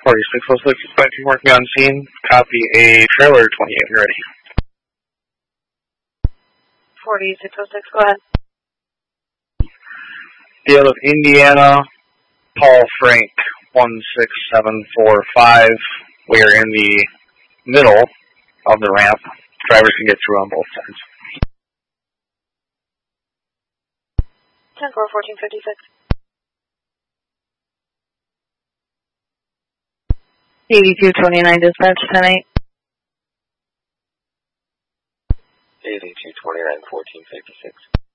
4606 dispatching, working on scene. Copy a trailer 28 ready. 4606, go ahead. Deal of Indiana, Paul Frank 16745. We are in the middle of the ramp. Drivers can get through on both sides. 10-4, 1456. 8229 dispatch, 10-8. 8229, 1456.